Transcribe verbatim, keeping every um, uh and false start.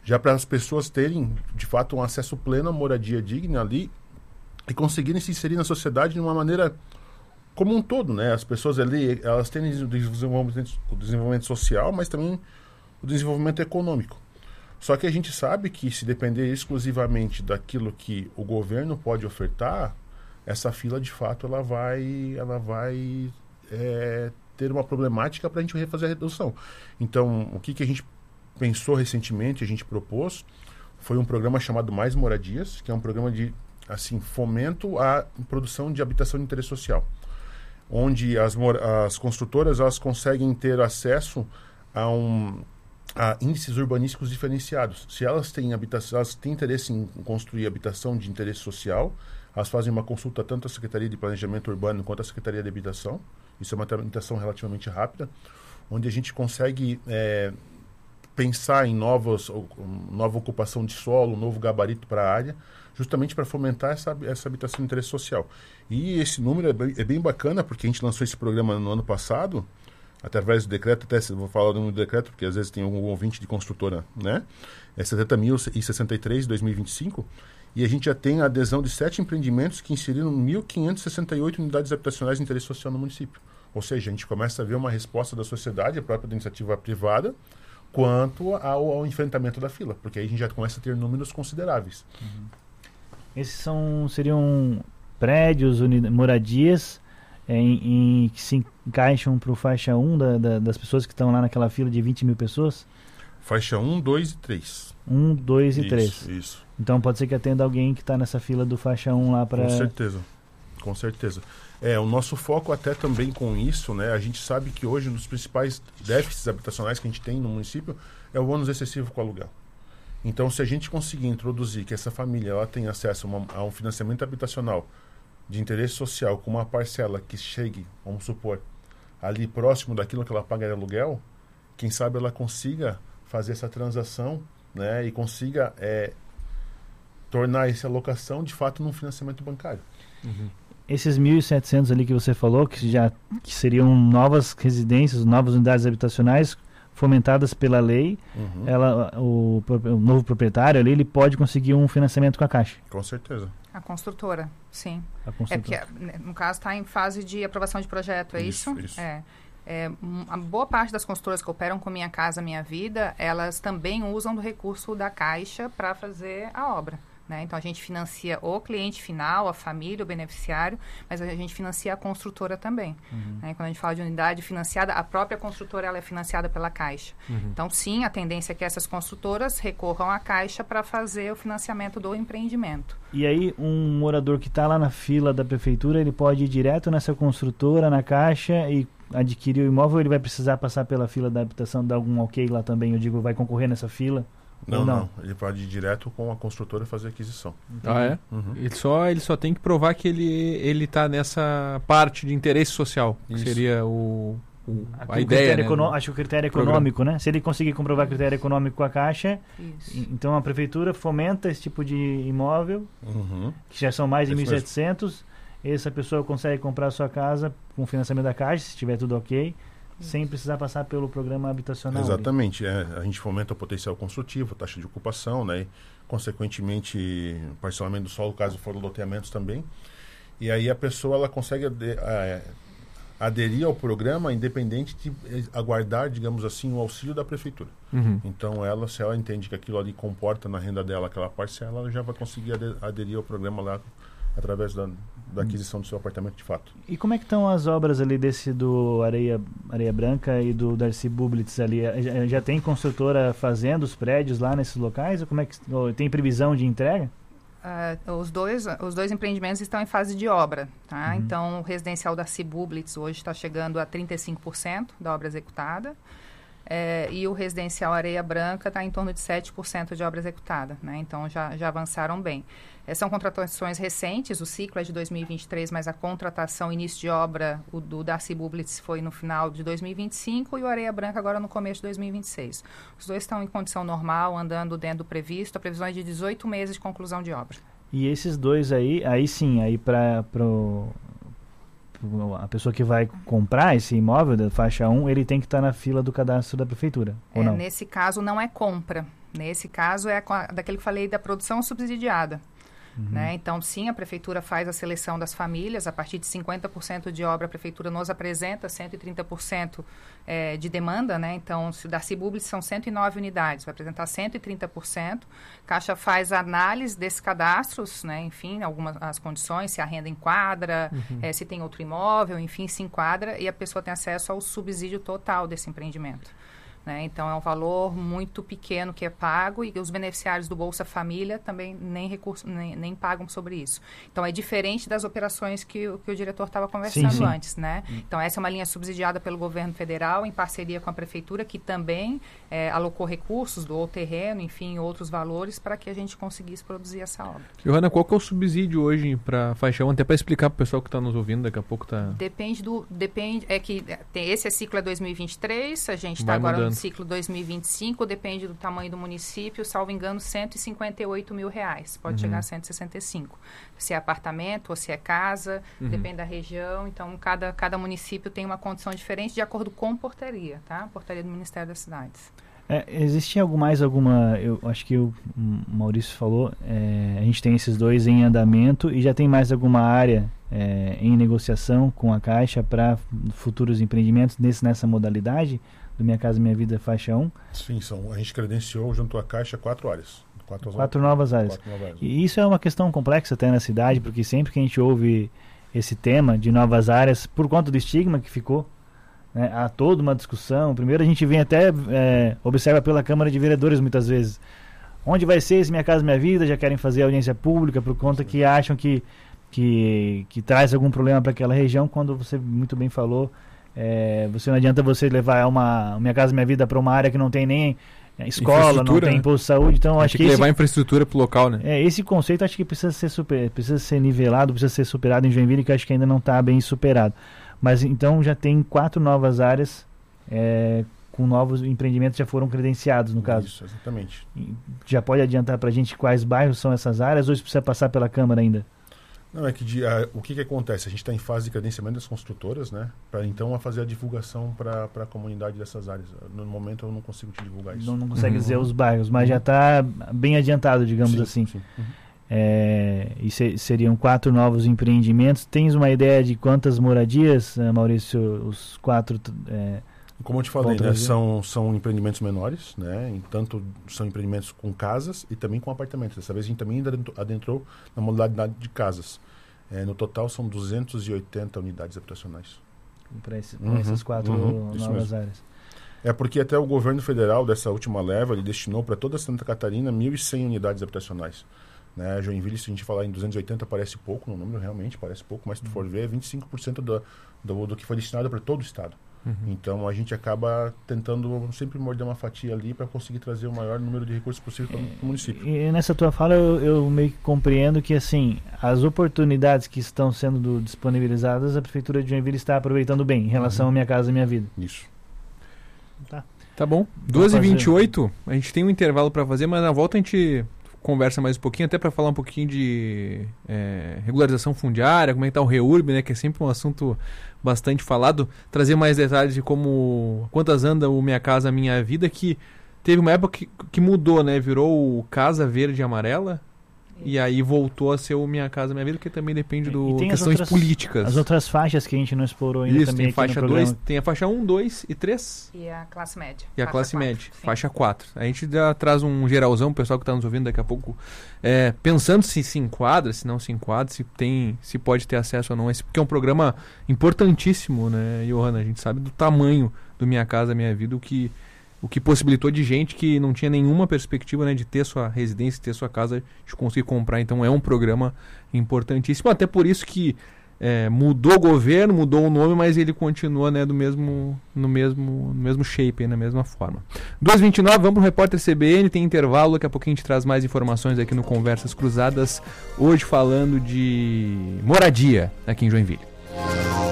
já para as pessoas terem, de fato, um acesso pleno à moradia digna ali e conseguirem se inserir na sociedade de uma maneira como um todo, né? As pessoas ali, elas têm o desenvolvimento, o desenvolvimento social, mas também o desenvolvimento econômico. Só que a gente sabe que se depender exclusivamente daquilo que o governo pode ofertar, essa fila, de fato, ela vai, ela vai é, ter uma problemática para a gente refazer a redução. Então, o que, que a gente pensou recentemente, a gente propôs, foi um programa chamado Mais Moradias, que é um programa de assim, fomento à produção de habitação de interesse social, onde as, as construtoras elas conseguem ter acesso a, um, a índices urbanísticos diferenciados. Se elas têm, habitação, elas têm interesse em construir habitação de interesse social, elas fazem uma consulta tanto à Secretaria de Planejamento Urbano quanto à Secretaria de Habitação. Isso é uma tramitação relativamente rápida, onde a gente consegue é, pensar em novas, nova ocupação de solo, um novo gabarito para a área, justamente para fomentar essa, essa habitação de interesse social. E esse número é bem, é bem bacana, porque a gente lançou esse programa no ano passado, através do decreto, até vou falar do decreto, porque às vezes tem algum ouvinte de construtora, né? É setenta mil e sessenta e três de dois mil e vinte e cinco, e a gente já tem a adesão de sete empreendimentos que inseriram mil quinhentas e sessenta e oito unidades habitacionais de interesse social no município. Ou seja, a gente começa a ver uma resposta da sociedade, a própria da iniciativa privada, quanto ao, ao enfrentamento da fila, porque aí a gente já começa a ter números consideráveis. Uhum. Esses são, seriam prédios, moradias é, em, em, que se encaixam para o faixa um da, da, das pessoas que estão lá naquela fila de vinte mil pessoas? Faixa um, dois e três. um, dois e três. Isso, isso. Então pode ser que atenda alguém que está nessa fila do faixa um lá para... Com certeza, com certeza. É, o nosso foco até também com isso, né? A gente sabe que hoje um dos principais déficits habitacionais que a gente tem no município é o ônus excessivo com o aluguel. Então, se a gente conseguir introduzir que essa família ela tenha acesso a, uma, a um financiamento habitacional de interesse social com uma parcela que chegue, vamos supor, ali próximo daquilo que ela paga de aluguel, quem sabe ela consiga fazer essa transação, né? E consiga é, tornar essa alocação, de fato, num financiamento bancário. Uhum. Esses mil e setecentos ali que você falou, que já que seriam novas residências, novas unidades habitacionais fomentadas pela lei, uhum. ela, o, o novo proprietário ali, ele pode conseguir um financiamento com a Caixa. Com certeza. A construtora, sim. A construtora. É porque, no caso, está em fase de aprovação de projeto, é isso? Isso, isso. É. É, a boa parte das construtoras que operam com Minha Casa Minha Vida, elas também usam do recurso da Caixa para fazer a obra. Né? Então, a gente financia o cliente final, a família, o beneficiário, mas a gente financia a construtora também. Uhum. Né? Quando a gente fala de unidade financiada, a própria construtora ela é financiada pela Caixa. Uhum. Então, sim, a tendência é que essas construtoras recorram à Caixa para fazer o financiamento do empreendimento. E aí, um morador que está lá na fila da prefeitura, ele pode ir direto nessa construtora, na Caixa, e adquirir o imóvel, ou ele vai precisar passar pela fila da habitação, dar algum ok lá também, eu digo, vai concorrer nessa fila? Não, não, não. Ele pode ir direto com a construtora fazer a aquisição. Ah, é? Uhum. Ele, só, ele só tem que provar que ele ele está nessa parte de interesse social. Que seria o, o, a ideia, né? Econo- acho que o critério econômico, programa. Né? Se ele conseguir comprovar critério econômico com a Caixa, Isso. então a prefeitura fomenta esse tipo de imóvel, uhum. que já são mais de mil e setecentos. Essa pessoa consegue comprar a sua casa com financiamento da Caixa, se tiver tudo ok, sem precisar passar pelo programa habitacional. Exatamente. É, a gente fomenta o potencial construtivo, a taxa de ocupação, né? E, consequentemente, parcelamento do solo, caso for loteamentos também. E aí a pessoa ela consegue ade- a, aderir ao programa independente de aguardar, digamos assim, o auxílio da prefeitura. Uhum. Então, ela, se ela entende que aquilo ali comporta na renda dela aquela parcela, ela já vai conseguir ade- aderir ao programa lá através da, da aquisição do seu apartamento de fato. E como é que estão as obras ali desse do Areia, Areia Branca e do Darcy Bublitz ali? Já, já tem construtora fazendo os prédios lá nesses locais? Ou como é que ou tem previsão de entrega? Uh, os, dois, os dois empreendimentos estão em fase de obra, tá? Uhum. Então, o residencial Darcy Bublitz hoje está chegando a trinta e cinco por cento da obra executada. É, e o residencial Areia Branca está em torno de sete por cento de obra executada, né? Então já, já avançaram bem. É, são contratações recentes, o ciclo é de dois mil e vinte e três, mas a contratação, início de obra, o do Darcy Bublitz foi no final de dois mil e vinte e cinco e o Areia Branca agora no começo de dois mil e vinte e seis. Os dois estão em condição normal, andando dentro do previsto, a previsão é de dezoito meses de conclusão de obra. E esses dois aí, aí sim, aí para a pessoa que vai comprar esse imóvel da faixa um, ele tem que estar na fila do cadastro da prefeitura, ou É, não? nesse caso não é compra, Nesse caso, é a, daquele que eu falei da produção subsidiada. Uhum. Né? Então, sim, a Prefeitura faz a seleção das famílias. A partir de cinquenta por cento de obra, a Prefeitura nos apresenta cento e trinta por cento é, de demanda. Né? Então, se o da Cibublis são cento e nove unidades, vai apresentar cento e trinta por cento. Caixa faz a análise desses cadastros, né? Enfim, algumas as condições, se a renda enquadra, uhum. é, se tem outro imóvel, enfim, se enquadra, e a pessoa tem acesso ao subsídio total desse empreendimento. Né? Então, é um valor muito pequeno que é pago, e os beneficiários do Bolsa Família também nem, recurso, nem, nem pagam sobre isso. Então, é diferente das operações que, que o diretor estava conversando sim, sim. antes. Né? Hum. Então, essa é uma linha subsidiada pelo governo federal, em parceria com a Prefeitura, que também é, alocou recursos, doou terreno, enfim, outros valores, para que a gente conseguisse produzir essa obra. Johanna, qual que é o subsídio hoje para Faixa um? Até para explicar para o pessoal que está nos ouvindo, daqui a pouco está... Depende do... Depende, é que tem, esse ciclo é dois mil e vinte e três, a gente está agora mudando. No ciclo dois mil e vinte e cinco, depende do tamanho do município, salvo engano, cento e cinquenta e oito mil reais. Pode uhum. chegar a cento e sessenta e cinco. Se é apartamento ou se é casa, uhum. depende da região. Então, cada, cada município tem uma condição diferente de acordo com portaria, tá? Portaria do Ministério das Cidades. É, existe algo mais, alguma... Eu acho que o Maurício falou, é, a gente tem esses dois em andamento e já tem mais alguma área é, em negociação com a Caixa para futuros empreendimentos nesse, nessa modalidade? Do Minha Casa Minha Vida Faixa um? Sim, são, a gente credenciou junto à Caixa quatro áreas. Quatro, quatro novas áreas. Quatro novas áreas. E isso é uma questão complexa até na cidade, porque sempre que a gente ouve esse tema de novas áreas, por conta do estigma que ficou, né, há toda uma discussão. Primeiro a gente vem até, é, observa pela Câmara de Vereadores muitas vezes. Onde vai ser esse Minha Casa Minha Vida? Já querem fazer audiência pública por conta que acham que, que, que traz algum problema para aquela região, quando você muito bem falou... É, você não adianta você levar uma Minha Casa Minha Vida para uma área que não tem nem escola, não tem imposto de saúde, então acho que, que levar esse, infraestrutura para o local, né? É, esse conceito acho que precisa ser super, precisa ser nivelado, precisa ser superado em Joinville, que acho que ainda não está bem superado. Mas então já tem quatro novas áreas é, com novos empreendimentos que já foram credenciados, no caso. Isso, exatamente. Já pode adiantar para a gente quais bairros são essas áreas, ou isso precisa passar pela Câmara ainda? Não, é que de, a, o que, que acontece? A gente está em fase de credenciamento das construtoras, né? Para então a fazer a divulgação para a comunidade dessas áreas. No momento eu não consigo te divulgar isso. Não, não consegue uhum. dizer os bairros, mas uhum. já está bem adiantado, digamos sim, assim. Sim. Uhum. É, e se, seriam quatro novos empreendimentos. Tens uma ideia de quantas moradias, Maurício, os quatro... É, Como eu te falei, né, são, são empreendimentos menores, né? E tanto são empreendimentos com casas e também com apartamentos. Dessa vez a gente também adentrou na modalidade de casas. É, no total são duzentas e oitenta unidades habitacionais. Para esse, uhum, essas quatro uhum, novas áreas. É porque até o governo federal dessa última leva, ele destinou para toda Santa Catarina mil e cem unidades habitacionais. Né? Joinville, se a gente falar em duzentos e oitenta, parece pouco, no número realmente parece pouco, mas se tu for ver, é vinte e cinco por cento do, do, do que foi destinado para todo o estado. Uhum. Então a gente acaba tentando sempre morder uma fatia ali para conseguir trazer o maior número de recursos possível para o município. E nessa tua fala eu, eu meio que compreendo que assim, as oportunidades que estão sendo do, disponibilizadas, a Prefeitura de Joinville está aproveitando bem em relação uhum. à Minha Casa Minha Vida. Isso. Tá. Tá bom. duas e vinte e oito, a gente tem um intervalo para fazer, mas na volta a gente conversa mais um pouquinho, até para falar um pouquinho de é, regularização fundiária, como é que está o REURB, né, que é sempre um assunto bastante falado, trazer mais detalhes de como, quantas anda o Minha Casa Minha Vida, que teve uma época que, que mudou, né, virou o Casa Verde e Amarela, e aí voltou a ser o Minha Casa Minha Vida, que também depende do questões outras, políticas. As outras faixas que a gente não explorou ainda. Isso, também tem faixa dois, tem a faixa um, dois e três. E a classe média. E a faixa classe quatro, média, sim. faixa quatro. A gente já traz um geralzão, o pessoal que está nos ouvindo daqui a pouco, é, pensando se se enquadra, se não se enquadra, se tem, se pode ter acesso ou não. Esse, porque é um programa importantíssimo, né, Johanna? A gente sabe do tamanho do Minha Casa Minha Vida, o que... O que possibilitou de gente que não tinha nenhuma perspectiva, né, de ter sua residência, ter sua casa, de conseguir comprar. Então é um programa importantíssimo. Até por isso que é, mudou o governo, mudou o nome, mas ele continua, né, do mesmo, no, mesmo, no mesmo shape, na mesma forma. duas e vinte e nove, vamos para o Repórter C B N, tem intervalo, daqui a pouquinho a gente traz mais informações aqui no Conversas Cruzadas, hoje falando de moradia aqui em Joinville.